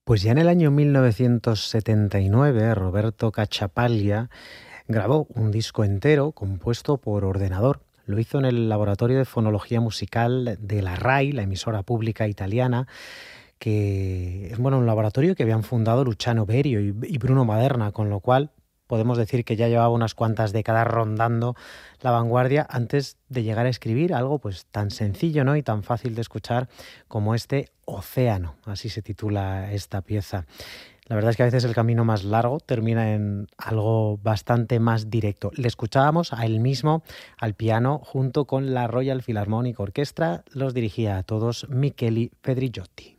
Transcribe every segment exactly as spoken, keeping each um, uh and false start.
Pues ya en el año mil novecientos setenta y nueve, Roberto Cachapaglia grabó un disco entero compuesto por ordenador. Lo hizo en el Laboratorio de Fonología Musical de la RAI, la emisora pública italiana, que es bueno, un laboratorio que habían fundado Luciano Berio y, y Bruno Maderna, con lo cual podemos decir que ya llevaba unas cuantas décadas rondando la vanguardia antes de llegar a escribir algo pues tan sencillo, ¿no?, y tan fácil de escuchar como este Océano, así se titula esta pieza. La verdad es que a veces el camino más largo termina en algo bastante más directo. Le escuchábamos a él mismo al piano junto con la Royal Philharmonic Orchestra. Los dirigía a todos Micheli Pedrigiotti.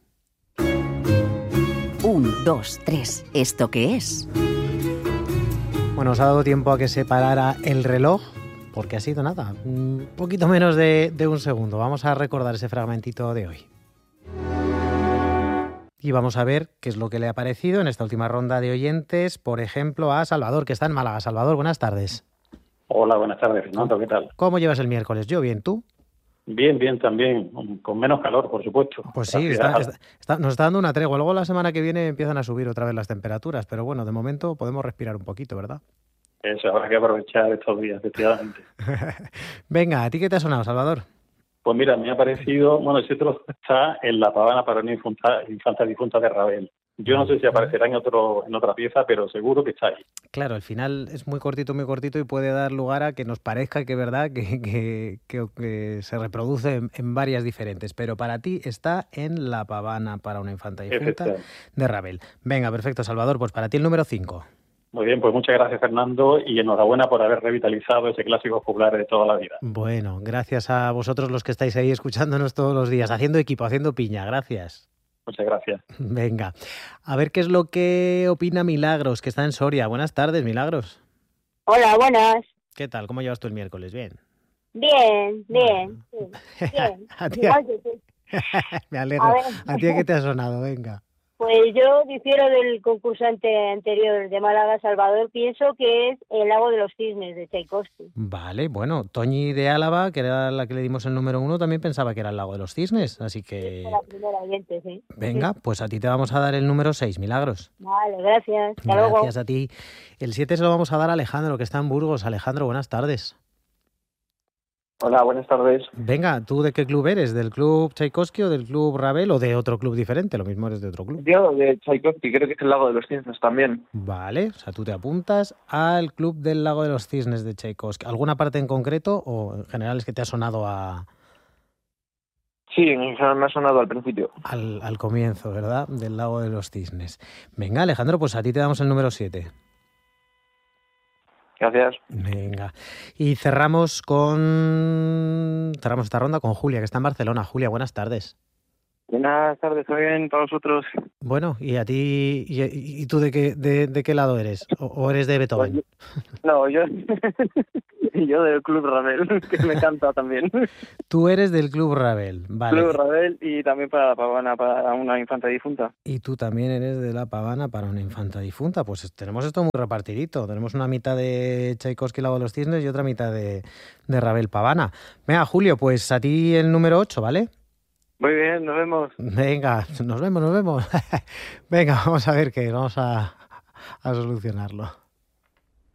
Un, dos, tres. ¿Esto qué es? Bueno, os ha dado tiempo a que se parara el reloj, porque ha sido nada, un poquito menos de, de un segundo. Vamos a recordar ese fragmentito de hoy. Y vamos a ver qué es lo que le ha parecido en esta última ronda de oyentes, por ejemplo, a Salvador, que está en Málaga. Salvador, buenas tardes. Hola, buenas tardes, Fernando, ¿qué tal? ¿Cómo llevas el miércoles? Yo bien, ¿tú? Bien, bien también, con menos calor, por supuesto. Pues sí, está, está, está, nos está dando una tregua. Luego la semana que viene empiezan a subir otra vez las temperaturas, pero bueno, de momento podemos respirar un poquito, ¿verdad? Eso, habrá que aprovechar estos días, efectivamente. Venga, ¿a ti qué te ha sonado, Salvador? Pues mira, me ha parecido, bueno, ese trozo está en La Pavana para una infanta, infanta difunta de Ravel. Yo no sé si aparecerá en otro en otra pieza, pero seguro que está ahí. Claro, al final es muy cortito, muy cortito y puede dar lugar a que nos parezca que es verdad que, que, que, que se reproduce en, en varias diferentes. Pero para ti está en La Pavana para una infanta difunta de Ravel. Venga, perfecto, Salvador, pues para ti el número cinco. Muy bien, pues muchas gracias, Fernando, y enhorabuena por haber revitalizado ese clásico popular de toda la vida. Bueno, gracias a vosotros los que estáis ahí escuchándonos todos los días, haciendo equipo, haciendo piña. Gracias. Muchas gracias. Venga, a ver qué es lo que opina Milagros, que está en Soria. Buenas tardes, Milagros. Hola, buenas. ¿Qué tal? ¿Cómo llevas tú el miércoles? ¿Bien? Bien, bien. Bueno. Sí, bien. a ti, a... Me alegro. ¿A, ¿A ti qué te ha sonado? Venga. Pues yo difiero del concursante anterior de Málaga, Salvador. Pienso que es El lago de los cisnes, de Tchaikovsky. Vale, bueno, Toñi de Álava, que era la que le dimos el número uno, también pensaba que era El lago de los cisnes, así que... Es la primera oyente, sí. Venga, pues a ti te vamos a dar el número seis, Milagros. Vale, gracias. Hasta gracias luego. Gracias a ti. El siete se lo vamos a dar a Alejandro, que está en Burgos. Alejandro, buenas tardes. Hola, buenas tardes. Venga, ¿tú de qué club eres? ¿Del club Tchaikovsky o del club Ravel o de otro club diferente? Lo mismo eres de otro club. Yo de Tchaikovsky, creo que es el Lago de los Cisnes también. Vale, o sea, tú te apuntas al club del Lago de los Cisnes de Tchaikovsky. ¿Alguna parte en concreto o en general es que te ha sonado a...? Sí, en general me ha sonado al principio. Al, al comienzo, ¿verdad? Del Lago de los Cisnes. Venga, Alejandro, pues a ti te damos el número siete. Gracias. Venga. Y cerramos con... Cerramos esta ronda con Julia, que está en Barcelona. Julia, buenas tardes. Buenas tardes, ¿todo bien para vosotros? Bueno, ¿y a ti, y, y tú de qué, de, de qué lado eres? ¿O, o eres de Beethoven? Pues yo, no, yo, yo del Club Ravel, que me encanta también. Tú eres del Club Ravel, vale. Club Ravel y también para La Pavana, para una infanta difunta. Y tú también eres de La Pavana para una infanta difunta. Pues tenemos esto muy repartidito. Tenemos una mitad de Tchaikovsky, Lago de los Cisnes, y otra mitad de, de Ravel Pavana. Venga, Julio, pues a ti el número ocho, ¿vale? Muy bien, nos vemos. Venga, nos vemos, nos vemos. Venga, vamos a ver qué, vamos a, a solucionarlo.